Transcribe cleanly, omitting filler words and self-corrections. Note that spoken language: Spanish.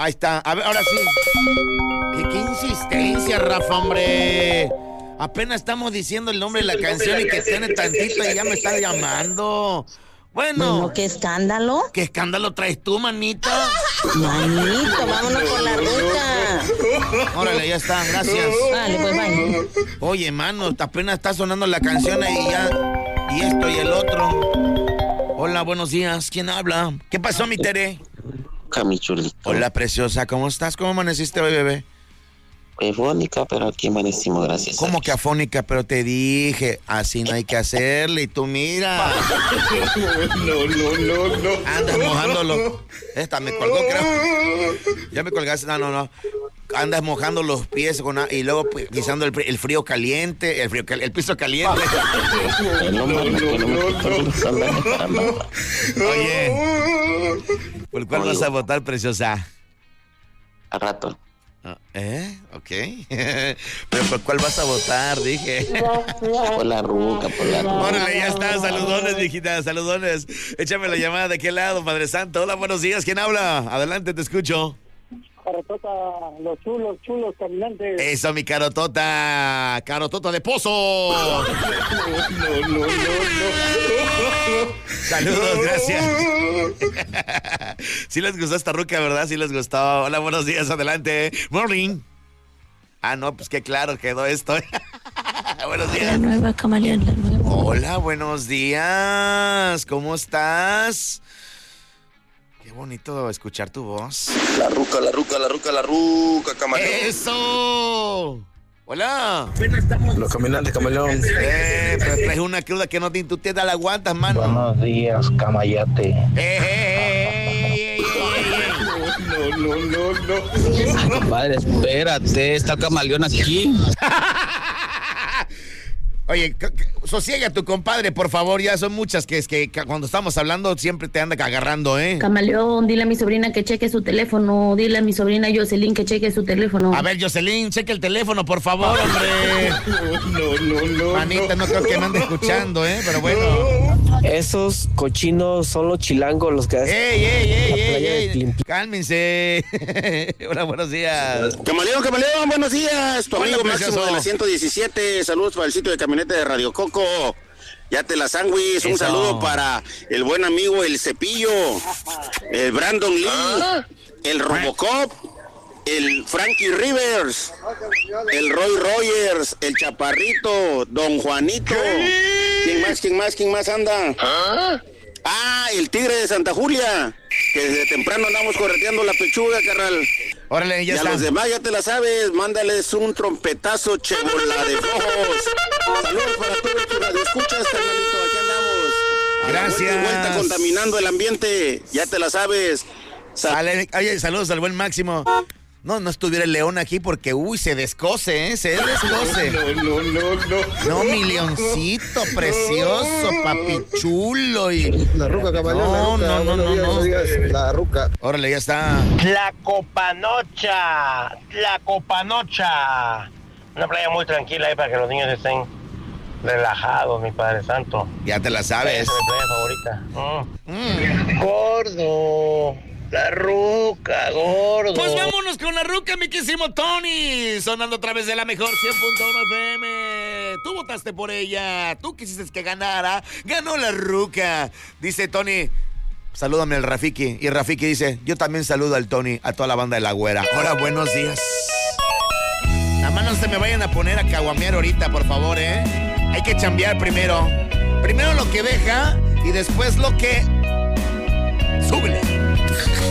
Ahí está. A ver, ahora sí. ¿Qué insistencia, Rafa, hombre? Apenas estamos diciendo el nombre de la canción y que tiene tantito y ya me está llamando. Bueno, ¿qué escándalo? ¿Qué escándalo traes tú, manita? Manito, vámonos con la ruca. Órale, ya está, gracias. Vale, pues bye. Oye, mano, apenas está sonando la canción y ya. Y esto y el otro. Hola, buenos días. ¿Quién habla? ¿Qué pasó, mi Tere? Mi chulito. Hola, preciosa. ¿Cómo estás? ¿Cómo amaneciste hoy, bebé? Afónica, pero aquí amanecimos, gracias. ¿Cómo que afónica? Pero te dije, así no hay que hacerle. Y tú mira. No. Andas mojándolo. Esta me colgó, creo. Ya me colgaste. No. Andas mojando los pies y luego pisando el frío caliente, el piso caliente. Oye, ¿por cuál vas a votar, preciosa? Al rato. Ok. Pero ¿por cuál vas a votar? Dije. Por la ruca. Órale, ya está. Saludones, viejita, saludones. Échame la llamada de qué lado, Padre Santo. Hola, buenos días. ¿Quién habla? Adelante, te escucho. Carotota, los chulos caminantes. Eso, mi carotota de pozo. No. Saludos, gracias. Sí les gustó esta ruca, ¿verdad? Sí les gustó. Hola, buenos días, adelante. Morning. No, pues qué claro quedó esto. Buenos días. La nueva, camaleón, la nueva. Hola, buenos días. ¿Cómo estás? Qué bonito escuchar tu voz. La ruca, camaleón. ¡Eso! Hola. Los caminantes, camaleón. Pero traes una cruda que tú te la aguantas, mano. Buenos días, camayate. No. Compadre, espérate, está el camaleón aquí. Oye, sosiega tu compadre, por favor. Ya son muchas que cuando estamos hablando siempre te anda agarrando, ¿eh? Camaleón, dile a mi sobrina que cheque su teléfono. Dile a mi sobrina Jocelyn que cheque su teléfono. A ver, Jocelyn, cheque el teléfono, por favor, hombre. No. Manita, no creo que me ande escuchando, ¿eh? Pero bueno. Esos cochinos son los chilangos los que hacen. ¡Ey! Cálmense. Hola, buenos días. Camaleón, buenos días. Tu amigo Máximo de la 117. Saludos para el sitio de camioneta de Radio Coco. Ya te la sándwich. Un saludo para el buen amigo El Cepillo, el Brandon Lee, el Robocop, el Frankie Rivers, el Roy Rogers, el Chaparrito, Don Juanito. ¿Quién más anda? El Tigre de Santa Julia, que desde temprano andamos correteando la pechuga, carnal. Órale, ya está. A los demás ya te la sabes, mándales un trompetazo chebola de ojos. Saludos para todos tus radioescuchas, carnalito, aquí andamos. Gracias. Vuelta contaminando el ambiente, ya te la sabes. Oye, saludos al buen Máximo. No estuviera el León aquí porque, se descoce, ¿eh? Se descoce. No, mi leoncito precioso, papi chulo y... La ruca, camaleón. No. La ruca. Órale, ya está. La Copanocha. Una playa muy tranquila ahí para que los niños estén relajados, mi Padre Santo. Ya te la sabes. Esa es mi playa favorita. Gordo. La ruca, gordo. Pues vámonos con la ruca, mi quísimo Tony. Sonando a través de la mejor 100.1 FM. Tú votaste por ella. Tú quisiste que ganara. Ganó la ruca. Dice Tony, salúdame al Rafiki. Y Rafiki dice, yo también saludo al Tony, a toda la banda de La Güera. Hola, buenos días. Nada más no se me vayan a poner a caguamear ahorita, por favor, ¿eh? Hay que chambear primero. Primero lo que deja y después lo que... Súbele.